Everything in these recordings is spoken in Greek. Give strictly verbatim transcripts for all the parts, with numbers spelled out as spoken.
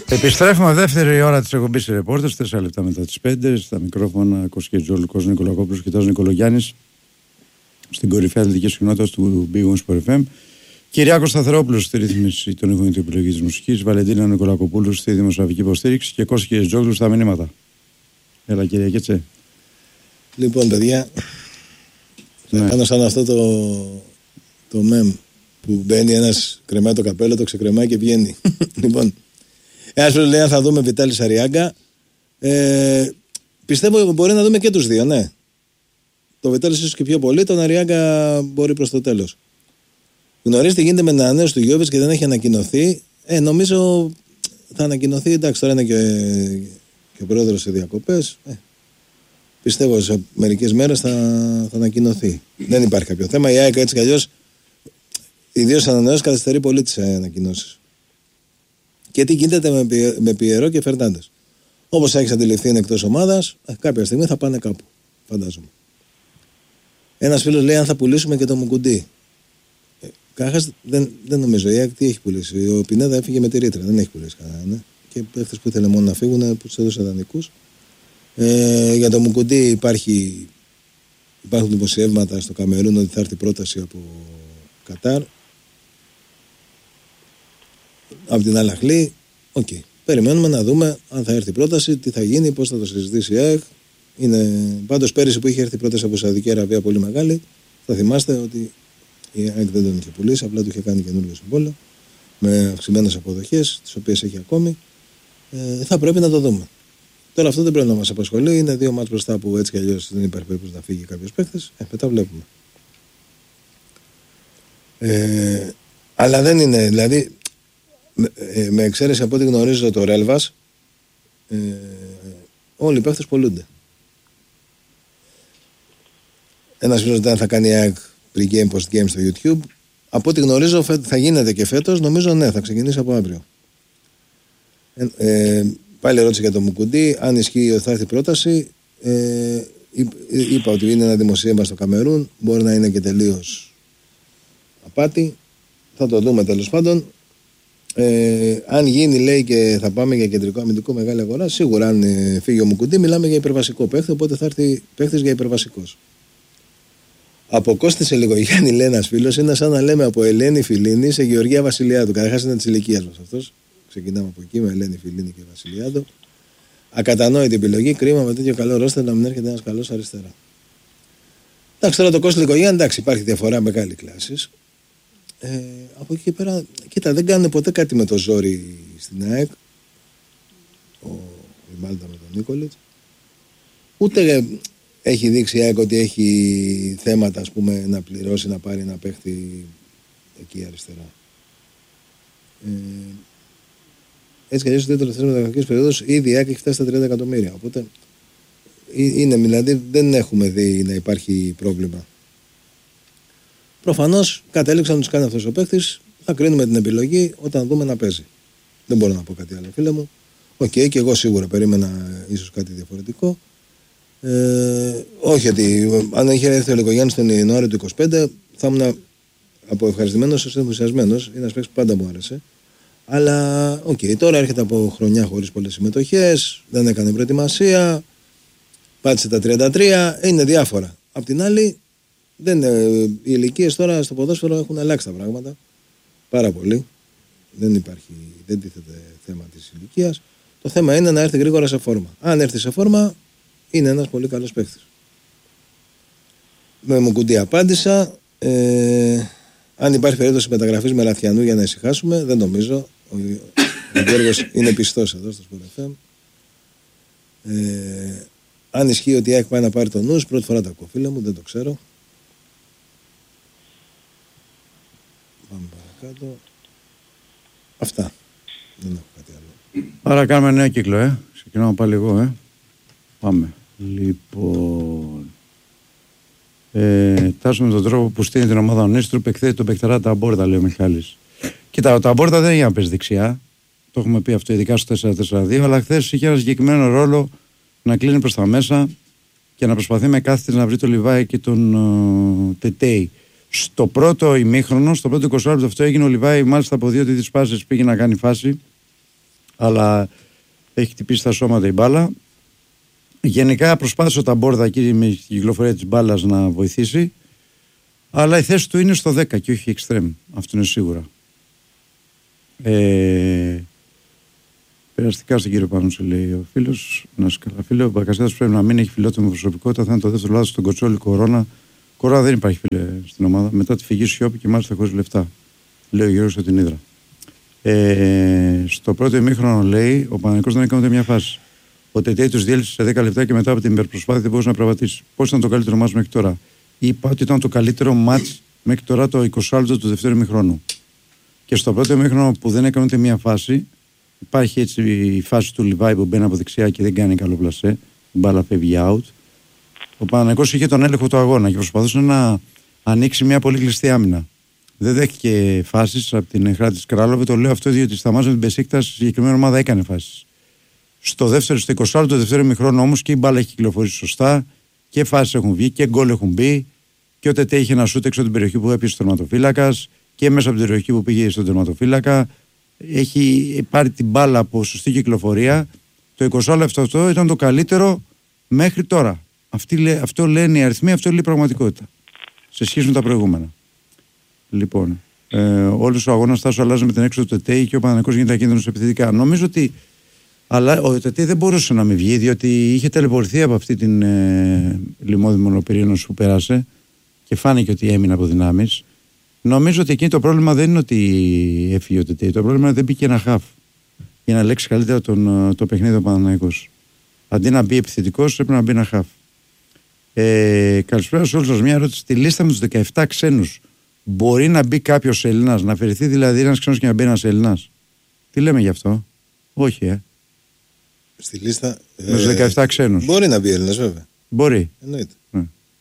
Επιστρέφουμε δεύτερη ώρα της εκπομπής Ρεπόρτερς, τέσσερα λεπτά μετά τις πέντε. Στα μικρόφωνα Κώστας Τζόλικος, Νικολακόπουλος και Τάσος Νικολογιάννης, στην κορυφαία αθλητικής κοινότητας του Big One Sport εφ εμ. Κυριάκος Σταθερόπουλος στη ρύθμιση των ήχων και επιλογή της μουσικής. Βαλεντίνα Νικολακοπούλου στη δημοσιογραφική υποστήριξη και Κώστας Τζόλικος στα μηνύματα. Έλα, κύριε Κέτσε. Λοιπόν, παιδιά, ναι. Θα κάνω σαν αυτό το, το μεμ που μπαίνει ένας, κρεμάει το καπέλο, το ξεκρεμάει και βγαίνει. Λοιπόν, ένας φίλος λέει αν θα δούμε Βιτάλης Αριάγκα. Ε, πιστεύω μπορεί να δούμε και τους δύο, ναι. Το Βιτάλης ίσως και πιο πολύ, τον Αριάγκα μπορεί προς το τέλος. Γνωρίζετε, γίνεται με ανανέωση του Γιώβιτς και δεν έχει ανακοινωθεί. Ε, νομίζω θα ανακοινωθεί. Εντάξει, τώρα είναι και, και ο πρόεδρος σε διακοπές. Ε, πιστεύω σε μερικές μέρες θα, θα ανακοινωθεί. Δεν υπάρχει κάποιο θέμα. Η ΑΕΚ έτσι κι αλλιώς, ιδίως ανανεώσεις, καθυστερεί πολύ τις ανακοινώσεις. Και τι γίνεται με, Πιε, με Πιερό και Φερνάντες. Όπως έχεις αντιληφθεί, είναι εκτός ομάδας. Ε, κάποια στιγμή θα πάνε κάπου. Φαντάζομαι. Ένας φίλος λέει αν θα πουλήσουμε και το Μουκουντί. Κάχας δεν, δεν νομίζω. Η ΑΕΚ τι έχει πουλήσει. Ο Πινέδα έφυγε με τη ρήτρα. Δεν έχει πουλήσει κανένα. Ναι. Και παίχτες που ήθελε μόνο να φύγουν, που τους έδωσε δανεικούς. Ε, για το Μουκουντί υπάρχει, υπάρχουν δημοσιεύματα στο Καμερούν ότι θα έρθει πρόταση από Κατάρ. Από την Αλαχλή. Οκ. Okay. Περιμένουμε να δούμε αν θα έρθει πρόταση, τι θα γίνει, πώς θα το συζητήσει η ΑΕΚ. Είναι... Πάντως πέρυσι που είχε έρθει πρόταση από Σαουδική Αραβία πολύ μεγάλη, θα θυμάστε ότι η ΑΕΚ δεν τον είχε πουλήσει, απλά του είχε κάνει καινούργιο συμβόλαιο με αυξημένες αποδοχές, τις οποίες έχει ακόμη. Ε, θα πρέπει να το δούμε. Τώρα αυτό δεν πρέπει να μας απασχολεί. Είναι δύο μάτς μπροστά που έτσι κι αλλιώς δεν υπάρχει περίπτωση να φύγει κάποιος παίκτης. Ε, μετά βλέπουμε. Ε, αλλά δεν είναι, δηλαδή, με, ε, με εξαίρεση από ό,τι γνωρίζω το Ρέλβας, ε, όλοι οι παίκτες πολλούνται. Ένας φίλος δεν θα κάνει ΑΕΚ pre-game, post-game στο YouTube. Από ό,τι γνωρίζω θα γίνεται και φέτος. Νομίζω ναι, θα ξεκινήσει από αύριο. Ε, ε, πάλι ερώτηση για το Μουκουντί. Αν ισχύει ότι θα έρθει πρόταση, ε, είπα ότι είναι ένα δημοσίευμα στο Καμερούν. Μπορεί να είναι και τελείως απάτη. Θα το δούμε τέλος πάντων. Ε, αν γίνει, λέει, και θα πάμε για κεντρικό αμυντικό μεγάλη αγορά, σίγουρα αν ε, φύγει ο Μουκουντί, μιλάμε για υπερβασικό παίχτη. Οπότε θα έρθει παίχτης για υπερβασικός. Αποκόστησε λίγο, Γιάννη, λέει ένας φίλος, είναι σαν να λέμε από Ελένη Φιλίνη σε Γεωργία Βασιλιάδου. Καταρχάς είναι της ηλικίας μας αυτός. Ξεκινάμε από εκεί με Ελένη Φιλίνη και Βασιλιάδου. Ακατανόητη επιλογή, κρίμα με τέτοιο καλό ρόστερ να μην έρχεται ένας καλός αριστερά. Εντάξει, τώρα το Κώστα Λικογιάννη, εντάξει, υπάρχει διαφορά μεγάλη κλάση. Ε, από εκεί και πέρα, κοίτα, δεν κάνουν ποτέ κάτι με το ζόρι στην ΑΕΚ. Ο Μάλτα με τον Νίκολιτς. Ούτε έχει δείξει η ΑΕΚ ότι έχει θέματα, ας πούμε, να πληρώσει, να πάρει ένα παίχτη εκεί αριστερά. Ε, έτσι κι αλλιώς στις δύο τελευταίες μεταγραφικές περιόδους ήδη η ΑΕΚ έχει φτάσει στα τριάντα εκατομμύρια. Οπότε είναι, δηλαδή δεν έχουμε δει να υπάρχει πρόβλημα. Προφανώς κατέληξαν να τους κάνει αυτός ο παίχτης. Θα κρίνουμε την επιλογή όταν δούμε να παίζει. Δεν μπορώ να πω κάτι άλλο, φίλε μου. Οκ, okay, και εγώ σίγουρα περίμενα ίσως κάτι διαφορετικό. Ε, όχι ότι αν είχε έρθει ο Λικογιάννης τον Ιανουάριο του είκοσι πέντε θα ήμουν από ευχαριστημένος ως ενθουσιασμένος. Είναι ένας παίκτης που πάντα μου άρεσε. Αλλά οκ, okay, τώρα έρχεται από χρονιά χωρίς πολλές συμμετοχές, δεν έκανε προετοιμασία, πάτησε τα τριάντα τρία, είναι διάφορα. Απ' την άλλη, δεν, οι ηλικίες τώρα στο ποδόσφαιρο έχουν αλλάξει τα πράγματα πάρα πολύ. Δεν υπάρχει, δεν τίθεται θέμα της ηλικίας. Το θέμα είναι να έρθει γρήγορα σε φόρμα. Αν έρθει σε φόρμα, είναι ένας πολύ καλός παίκτης. Με Μουκουντί απάντησα. Ε, αν υπάρχει περίπτωση μεταγραφής με Λαθιανού για να ησυχάσουμε, δεν νομίζω. Ο, ο Γιώργος είναι πιστός εδώ στο Sport εφ εμ. Ε, αν ισχύει ότι έχει πάει να πάρει τον νους, πρώτη φορά το ακούω, φίλε μου, δεν το ξέρω. Πάμε παρακάτω. Αυτά. Δεν έχω κάτι άλλο. Άρα κάνουμε νέο κύκλο, ε. Ξεκινάω πάλι εγώ, ε. Πάμε. Λοιπόν. Ε, τάσουμε τον τρόπο που στείλει την ομάδα ο Νίστρουπ, εκθέτει τον παιχτερά Ταμπόρτα, λέει ο Μιχάλης. Κοίτα, ο Ταμπόρτα δεν είναι για να παίζει δεξιά. Το έχουμε πει αυτό, ειδικά στο τέσσερα τέσσερα δύο. Αλλά χθες είχε ένα συγκεκριμένο ρόλο να κλείνει προς τα μέσα και να προσπαθεί με κάθε της να βρει τον Λιβάη και τον uh, Τετέι. Στο πρώτο ημίχρονο, στο πρώτο είκοσι λεπτό αυτό έγινε ο Λιβάη, μάλιστα από δύο τέτοιες πάσεις πήγε να κάνει φάση. αλλά έχει χτυπήσει τα σώματα η μπάλα. Γενικά προσπάθησε τα μπόρδα εκεί με την κυκλοφορία της μπάλας να βοηθήσει, αλλά η θέση του είναι στο δέκα και όχι εξτρέμ. Αυτό είναι σίγουρα. Ε, περαστικά στον κύριο Πάνο, λέει ο φίλος. Να σου καλά, φίλε. Ο Μπακασέτας πρέπει να μην έχει φιλότιμη προσωπικότητα. Θα είναι το δεύτερο λάθος στον Κοτσόλη Κορώνα. Κορώνα δεν υπάρχει, φίλε, στην ομάδα. Μετά τη φυγή Σιώπη και μάλιστα χωρίς λεφτά. Λέει ο Γιώργος από την Ύδρα. Ε, στο πρώτο ημίχρονο, λέει, ο Παναθηναϊκός δεν έκανε ούτε μια φάση. Ο Τετέι του διέλυσε σε δέκα λεπτά και μετά από την υπερπροσπάθεια δεν μπορούσε να προβατήσει. Πώς ήταν το καλύτερο μάτς μέχρι τώρα? Είπα ότι ήταν το καλύτερο μάτς μέχρι τώρα το εικοστό λεπτό του δεύτερου ημιχρόνου. Και στο πρώτο ημίχρονο που δεν έκανε ούτε μια φάση, υπάρχει έτσι η φάση του Λιβάη που μπαίνει από δεξιά και δεν κάνει καλό πλασέ. Η μπάλα φεύγει out. Ο Παναθηναϊκός είχε τον έλεγχο του αγώνα και προσπαθούσε να ανοίξει μια πολύ κλειστή άμυνα. Δεν δέχτηκε φάσεις από την εχρά της Κράλοβε. Το λέω αυτό διότι στα μάτια με την Μπεσίκτας η συγκεκριμένη ομάδα έκανε φάσεις. Στο δεύτερο, στο εικοστό λεπτό του δεύτερου ημιχρόνου όμως και η μπάλα έχει κυκλοφορήσει σωστά και φάσεις έχουν βγει και γκολ έχουν μπει. Και ο Τετέ είχε ένα σούτ έξω από την περιοχή που έπιασε ο τερματοφύλακας και μέσα από την περιοχή που πήγε στον τερματοφύλακα. Έχει πάρει την μπάλα από σωστή κυκλοφορία. Το εικοστό λεπτό αυτό ήταν το καλύτερο μέχρι τώρα. Αυτή, αυτό λένε οι αριθμοί, αυτό λέει η πραγματικότητα. Σε σχέση με τα προηγούμενα. Λοιπόν, ε, όλος ο αγώνας Τάσο αλλάζει με την έξοδο του Τετέ και ο Παναθηναϊκός γίνεται ακίνδυνος επιθετικά. Νομίζω ότι αλλά ο Τετέ δεν μπορούσε να μην βγει διότι είχε τελεπορθεί από αυτή την ε, λιμώδη μονοπυρήνωση που πέρασε και φάνηκε ότι έμεινε από δυνάμεις. Νομίζω ότι εκεί το πρόβλημα δεν είναι ότι έφυγε ο Τετέ. Το πρόβλημα είναι ότι δεν μπήκε ένα χαφ για να λέξει καλύτερα τον, το παιχνίδι ο Παναθηναϊκός. Αντί να μπει επιθετικός, πρέπει να μπει ένα χαφ. Ε, καλησπέρα σε όλους σας. Μια ερώτηση. Στη λίστα με τους δεκαεπτά ξένους μπορεί να μπει κάποιος Έλληνας, να αφαιρεθεί δηλαδή ένας ξένος και να μπει ένας Έλληνας? Τι λέμε γι' αυτό? Όχι, ε. Στη λίστα. Με τους δεκαεπτά ξένους. Μπορεί να μπει Έλληνας, βέβαια. Μπορεί. Εννοείται. Ναι.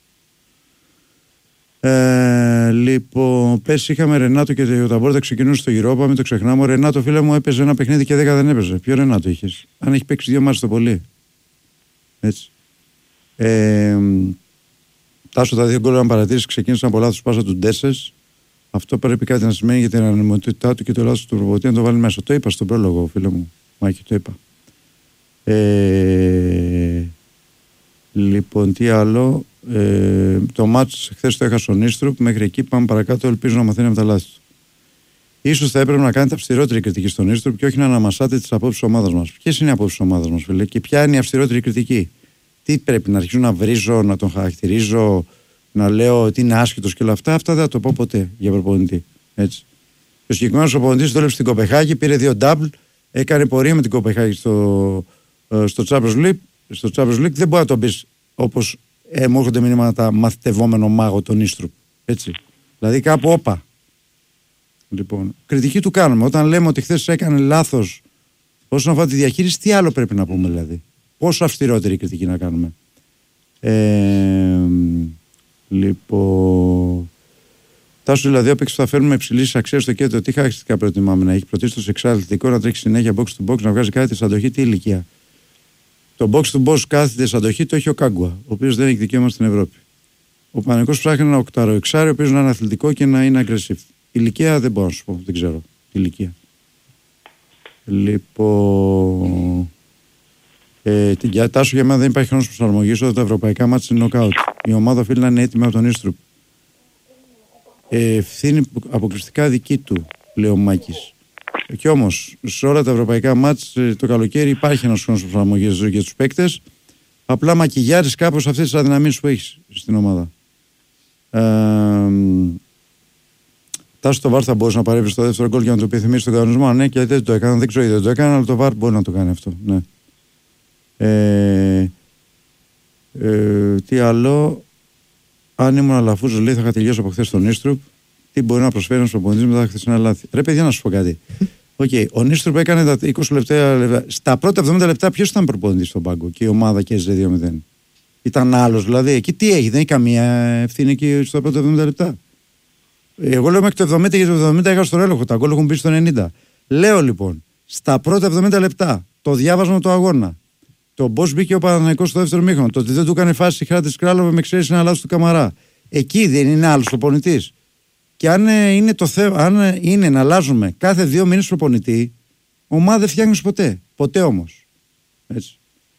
Ε, λοιπόν, πες είχαμε Ρενάτο και ο Ταμπόρτα ξεκινούσε στο Europa, μην το ξεχνάμε. Ο Ρενάτο, φίλε μου, έπαιζε ένα παιχνίδι και δέκα δεν έπαιζε. Ποιο Ρενάτο είχες? Αν έχει παίξει δύο μάτς το πολύ. Έτσι. Ε, Τάσο, τα δύο γκολ αν παρατήρηση ξεκίνησαν από λάθος πάσα του Ντέσες. Αυτό πρέπει κάτι να σημαίνει για την ανωνυμότητά του και το λάθος του προπονητή να το βάλει μέσα. Το είπα στον πρόλογο, φίλε μου. Μάκη, το είπα. Ε, λοιπόν, τι άλλο? Ε, το μάτς χθες το έχασε ο Νίστρουπ. Μέχρι εκεί πάμε παρακάτω. Ελπίζω να μαθαίνει από τα λάθη του. Ίσως θα έπρεπε να κάνετε αυστηρότερη κριτική στον Νίστρουπ και όχι να αναμασάτε τις απόψεις της ομάδας μας. Ποιες είναι οι απόψεις της ομάδας μας, φίλε, και ποια είναι η αυστηρότερη κριτική? Τι πρέπει να αρχίσω να βρίζω, να τον χαρακτηρίζω, να λέω ότι είναι άσχετος και όλα αυτά? Αυτά δεν θα το πω ποτέ για προπονητή. Έτσι. Ο συγκεκριμένος προπονητής δούλεψε στην Κοπεχάγη, πήρε δύο double, έκανε πορεία με την Κοπεχάγη στο, στο Champions League. Στο Champions League δεν μπορεί να τον πει όπως ε, μου έρχονται μηνύματα μαθητευόμενο μάγο τον Ίστρουπ. Έτσι. Δηλαδή κάπου όπα. Λοιπόν, κριτική του κάνουμε. Όταν λέμε ότι χθες έκανε λάθος όσον αφορά τη διαχείριση, τι άλλο πρέπει να πούμε δηλαδή? Πόσο αυστηρότερη κριτική να κάνουμε? Ε, λοιπόν, Τάσο δηλαδή όπαιξε που θα φέρνουμε υψηλής αξίας στο κέντρο. Τι χαρακτηριστικά προτιμάμε? Να έχει πρωτίστως εξαρτητικό, να τρέξει συνέχεια box to box, να βγάζει κάτι της αντοχή? Τι ηλικία? Το box to box κάθεται της αντοχή το έχει ο Κάγκουα, ο οποίος δεν έχει δικαίωμα στην Ευρώπη. Ο Παναθηναϊκός ψάχνει ένα οκτάρο εξάρι, ο οποίος να είναι αθλητικό και να είναι aggressive. Ηλικία δεν μπορώ να σου πω, δεν ξέρω. Ηλικία. Λοιπόν. Ε, για Τάσο, για μένα δεν υπάρχει χρόνος προσαρμογής όταν τα ευρωπαϊκά μάτια είναι νοκάουτ. Η ομάδα οφείλει να είναι έτοιμη από τον Ίστρουπ. Ε, ευθύνη αποκλειστικά δική του, λέει ο Μάκης. Ε, και όμως, σε όλα τα ευρωπαϊκά μάτια το καλοκαίρι υπάρχει ένας χρόνος προσαρμογής για τους παίκτες. Απλά μακιγιάρεις κάπως αυτές τις αδυναμίες που έχεις στην ομάδα. Ε, Τάσο, το βαρ θα μπορούσε να παρέμβει στο δεύτερο γκολ για να το επιθυμήσει τον κανονισμό? Ναι, και δεν το έκανα, δεν ξέρω γιατί δεν το έκανα, αλλά το βαρ μπορεί να το κάνει αυτό. Ναι. Ε, ε, τι άλλο? Αν ήμουν αλαφούζος, λέει, θα είχα τελειώσει από χθες τον Ίστρουπ. Τι μπορεί να προσφέρει ένας προπονητής μετά τα χθεσινά λάθη? Ρε παιδιά, να σου πω κάτι. Okay, ο Ίστρουπ έκανε τα είκοσι λεπτά. Στα πρώτα εβδομήντα λεπτά ποιος ήταν προπονητής στον πάγκο και η ομάδα και έζησε δύο μηδέν? Ήταν άλλος δηλαδή? Εκεί τι έχει? Δεν έχει καμία ευθύνη εκεί στα πρώτα εβδομήντα λεπτά. Εγώ λέω μέχρι το εβδομήντα, γιατί το εβδομήντα είχα στον έλεγχο. Τα γκολ έχουν μπει στο ενενήντα. Λέω λοιπόν, στα πρώτα εβδομήντα λεπτά, το διάβασμα του αγώνα, το πώς μπήκε ο Παναθηναϊκός στο δεύτερο μήχρονο, το ότι δεν του έκανε φάση η Χρά της Κράλοβε με εξαίρεση ένα λάθος του Καμαρά. Εκεί δεν είναι άλλος προπονητής? Και αν είναι, το θέ, αν είναι να αλλάζουμε κάθε δύο μήνες προπονητή, Ομάδα δεν φτιάχνεις ποτέ. Ποτέ όμως. Έτσι.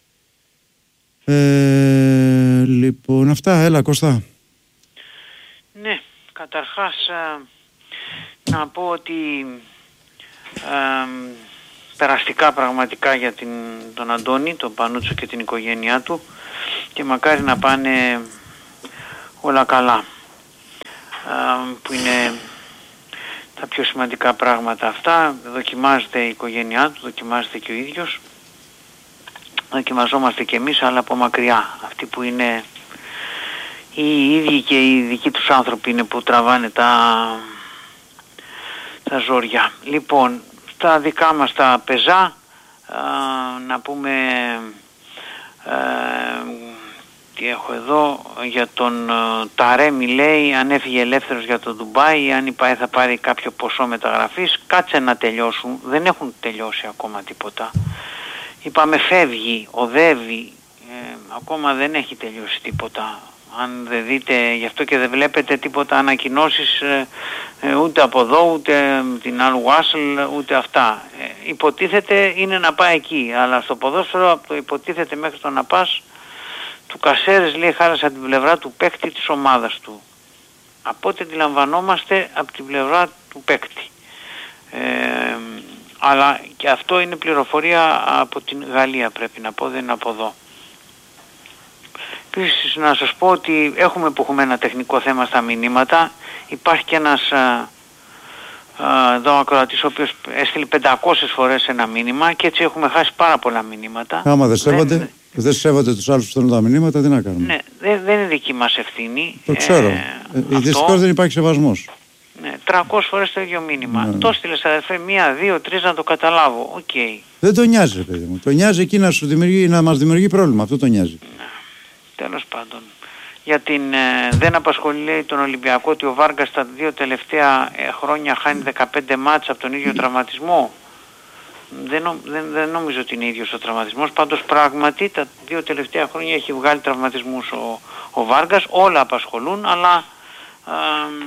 Ε, λοιπόν, αυτά. Έλα, Κώστα. Ναι, καταρχάς α, να πω ότι α, περαστικά πραγματικά για την, τον Αντώνη, τον Πανούτσο και την οικογένειά του, και μακάρι να πάνε όλα καλά, α, που είναι τα πιο σημαντικά πράγματα αυτά. Δοκιμάζεται η οικογένειά του, δοκιμάζεται και ο ίδιος, δοκιμαζόμαστε και εμείς, αλλά από μακριά. Αυτοί που είναι οι ίδιοι και οι δικοί τους άνθρωποι είναι που τραβάνε τα, τα ζόρια. Λοιπόν, στα δικά μας τα πεζά, α, να πούμε α, τι έχω εδώ για τον α, Ταρέμι, λέει, αν έφυγε ελεύθερος για το Ντουμπάι, αν η ΠΑΕ θα πάρει κάποιο ποσό μεταγραφής. Κάτσε να τελειώσουν, δεν έχουν τελειώσει ακόμα τίποτα. Είπαμε φεύγει, οδεύει, ε, ακόμα δεν έχει τελειώσει τίποτα. Αν δεν δείτε, γι' αυτό και δεν βλέπετε τίποτα ανακοινώσεις ε, ε, ούτε από εδώ, ούτε την Al Wasl, ούτε αυτά. Ε, υποτίθεται είναι να πάει εκεί, αλλά στο ποδόσφαιρο από το υποτίθεται μέχρι το να πας, του Κασέρες, λέει, χάλασε την πλευρά του παίκτη της ομάδας του. Από ό,τι αντιλαμβανόμαστε από την πλευρά του παίκτη. Ε, αλλά και αυτό είναι πληροφορία από την Γαλλία, πρέπει να πω, δεν είναι από εδώ. Επίσης να σας πω ότι έχουμε που έχουμε ένα τεχνικό θέμα στα μηνύματα. Υπάρχει και ένας α, α, εδώ ακροατής ο οποίος έστειλε πεντακόσιες φορές ένα μήνυμα και έτσι έχουμε χάσει πάρα πολλά μηνύματα. Άμα δεν σέβονται, δεν, δεν σέβονται τους άλλους που στέλνουν τα μηνύματα, τι να κάνουμε. Ναι, δεν, δεν είναι δική μας ευθύνη. Το ξέρω. Ε, ε, δυστυχώς δεν υπάρχει σεβασμός. Ναι, τριακόσιες φορές το ίδιο μήνυμα. Ναι. Το στείλες αδερφέ, μία, δύο, τρεις να το καταλάβω. Οκ. Okay. Δεν το νοιάζει, παιδί μου. Το νοιάζει εκεί να, σου δημιουργεί, να μας δημιουργεί πρόβλημα. Αυτό το νοιάζει. Ναι. Τέλος πάντων. Για την ε, δεν απασχολεί, λέει, τον Ολυμπιακό ότι ο Βάργας τα δύο τελευταία ε, χρόνια χάνει δεκαπέντε μάτς από τον ίδιο τραυματισμό. Δεν, νο, δεν, δεν νομίζω ότι είναι ίδιος ο τραυματισμός. Πάντως πράγματι τα δύο τελευταία χρόνια έχει βγάλει τραυματισμούς ο, ο Βάργας. Όλα απασχολούν, αλλά ε,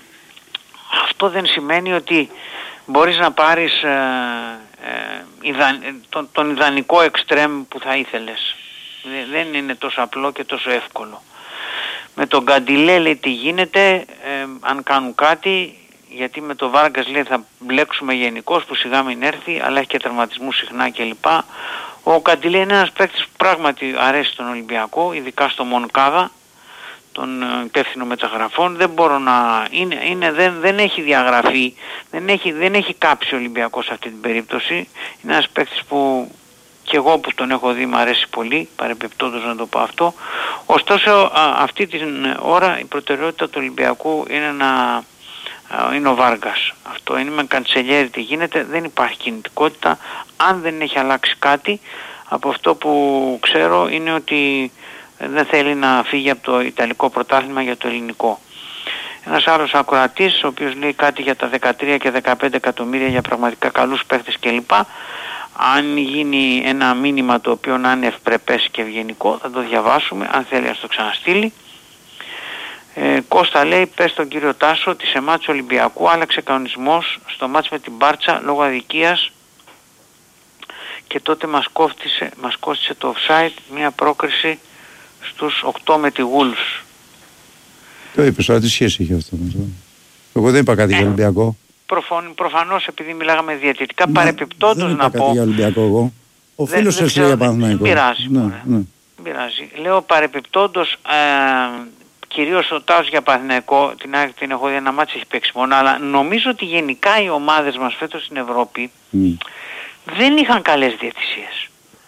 αυτό δεν σημαίνει ότι μπορείς να πάρεις ε, ε, ιδα, τον, τον ιδανικό εξτρέμ που θα ήθελες. Δεν είναι τόσο απλό και τόσο εύκολο. Με τον Καντιλέ, λέει, τι γίνεται, ε, αν κάνουν κάτι, γιατί με τον Βάργκας, λέει, θα μπλέξουμε γενικώς που σιγά μην έρθει, αλλά έχει και τραυματισμούς συχνά κλπ. Ο Καντιλέ είναι ένας παίκτης που πράγματι αρέσει τον Ολυμπιακό, ειδικά στο Μονκάδα, τον υπεύθυνο μεταγραφών. Δεν μπορώ να... Είναι, είναι, δεν, δεν έχει διαγραφεί, δεν έχει, δεν έχει κάψει ο Ολυμπιακός σε αυτή την περίπτωση. Είναι ένας παίκτης που... και εγώ που τον έχω δει μου αρέσει πολύ, παρεμπιπτόντως να το πω αυτό. Ωστόσο α, αυτή την ώρα η προτεραιότητα του Ολυμπιακού είναι, να, α, είναι ο Βάργας. Αυτό είναι με Καντσελιέρη τι γίνεται, δεν υπάρχει κινητικότητα. Αν δεν έχει αλλάξει κάτι, από αυτό που ξέρω είναι ότι δεν θέλει να φύγει από το Ιταλικό πρωτάθλημα για το ελληνικό. Ένας άλλος ακροατής, ο οποίος λέει κάτι για τα δεκατρία και δεκαπέντε εκατομμύρια για πραγματικά καλούς παίχτες κλπ. Αν γίνει ένα μήνυμα το οποίο να είναι ευπρεπές και ευγενικό, θα το διαβάσουμε, αν θέλει να το ξαναστείλει. Ε, Κώστα, λέει, πες στον κύριο Τάσο ότι σε μάτς Ολυμπιακού άλλαξε κανονισμός στο μάτς με την Μπάρτσα λόγω αδικίας και τότε μας κόφτισε, μας κόστισε το offside μια πρόκριση στους οκτώ με τη Wolves. Το είπες, αλλά τι σχέση είχε αυτό με το... Εγώ δεν είπα κάτι ε. για Ολυμπιακό. Προφανώς επειδή μιλάγαμε διαιτητικά, παρεπιπτόντως να πω... Δεν είπα κάτι για Ολυμπιακό εγώ. Ο φίλος σας λέει για Παναθηναϊκό. Δεν πειράζει. Ναι, ναι. πειράζει. Λέω παρεπιπτόντως, ε, κυρίως ο Τάος για Παναθηναϊκό, την, την έχω δει ένα μάτσι έχει παίξει μόνο, αλλά νομίζω ότι γενικά οι ομάδες μας φέτος στην Ευρώπη mm. δεν είχαν καλές διαιτησίες.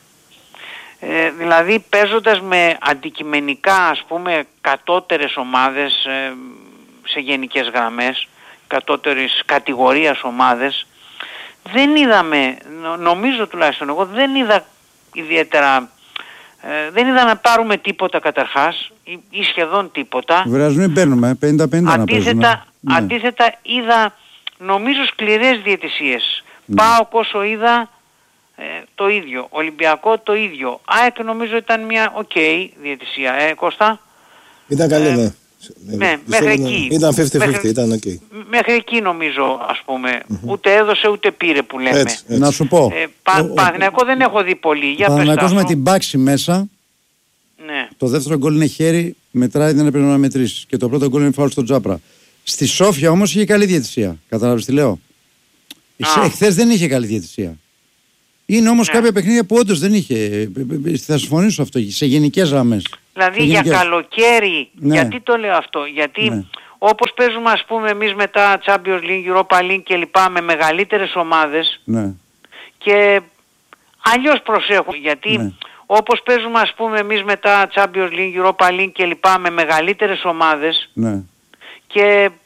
Ε, δηλαδή παίζοντας με αντικειμενικά, ας πούμε, κατώτερες ομάδες ε, σε γενικές γραμμές, κατώτερης κατηγορίας ομάδες, δεν είδαμε, νομίζω τουλάχιστον εγώ, δεν είδα ιδιαίτερα, ε, δεν είδα να πάρουμε τίποτα καταρχάς ή, ή σχεδόν τίποτα. Βράζουμε, παίρνουμε, πενήντα πενήντα αντίθετα, ναι. Αντίθετα είδα, νομίζω, σκληρές διαιτησίες. Ναι. Πάω όσο είδα ε, το ίδιο, Ολυμπιακό το ίδιο. ΑΕΚ νομίζω ήταν μια οκ okay, διαιτησία, ε Κώστα. Ήταν καλή, ε, ναι. Ναι, μέχρι εκεί. Ήταν πενήντα πενήντα, μέχρι, ήταν οκ. Okay. Μέχρι εκεί νομίζω, ας πούμε. Mm-hmm. Ούτε έδωσε ούτε πήρε που λέμε. Έτσι, έτσι. Να σου πω. Ε, πα, Παναθηναϊκό δεν έχω δει πολύ. Για πες Παναθηναϊκός τα, με την μπάξη μέσα. Ναι. Το δεύτερο γκολ είναι χέρι, μετράει, δεν έπρεπε να μετρήσει. Και το πρώτο γκολ είναι φάουλ στον Τζάπρα. Στη Σόφια όμως είχε καλή διαιτησία. Κατάλαβες τι λέω. Εχθές δεν είχε καλή διαιτησία. Είναι όμως ναι. κάποια παιχνίδια που όντως δεν είχε. Θα συμφωνήσω αυτό σε γενικές γραμμές. Δηλαδή σε για γενικές... καλοκαίρι. Ναι. Γιατί το λέω αυτό. Γιατί ναι. όπως παίζουμε ας πούμε εμείς μετά Champions League, Europa League και λοιπά με μεγαλύτερες ομάδες. Ναι. Και αλλιώς προσέχουν. Γιατί ναι. όπως παίζουμε ας πούμε εμείς μετά Champions League, Europa League και λοιπά με μεγαλύτερες ομάδες. Ναι. Και